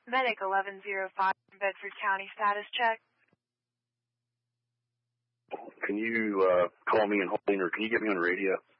Medic 1105, Bedford County, status check. Can you call me and hold me, or can you get me on the radio?